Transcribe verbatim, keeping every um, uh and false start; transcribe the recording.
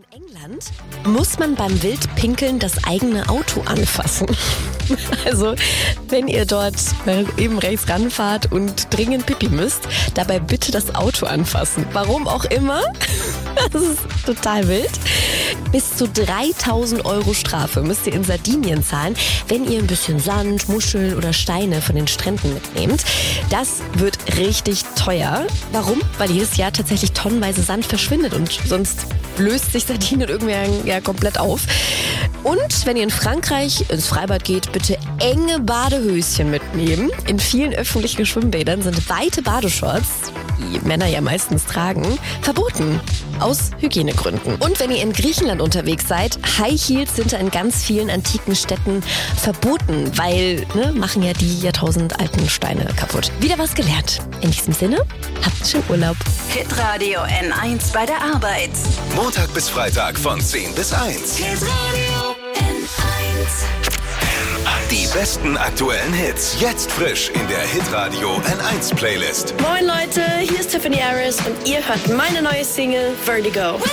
England muss man beim Wildpinkeln das eigene Auto anfassen. Also, wenn ihr dort eben rechts ranfahrt und dringend Pipi müsst, dabei bitte das Auto anfassen. Warum auch immer. Das ist total wild. Bis zu dreitausend Euro Strafe müsst ihr in Sardinien zahlen, wenn ihr ein bisschen Sand, Muscheln oder Steine von den Stränden mitnehmt. Das wird richtig teuer. Warum? Weil jedes Jahr tatsächlich tonnenweise Sand verschwindet und sonst löst sich Sardinien irgendwie ja komplett auf. Und wenn ihr in Frankreich ins Freibad geht, bitte enge Badehöschen mitnehmen. In vielen öffentlichen Schwimmbädern sind weite Badeshorts, die Männer ja meistens tragen, verboten. Aus Hygienegründen. Und wenn ihr in Griechenland unterwegs seid, High Heels sind da in ganz vielen antiken Städten verboten, weil, ne, machen ja die jahrtausendalten Steine kaputt. Wieder was gelernt. In diesem Sinne, habt schönen Urlaub. Hitradio N eins bei der Arbeit. Montag bis Freitag von zehn bis eins. Hitradio N eins. Die besten aktuellen Hits. Jetzt frisch in der Hitradio N eins Playlist. Moin Leute, hier ist Tiffany Harris und ihr hört meine neue Single Vertigo.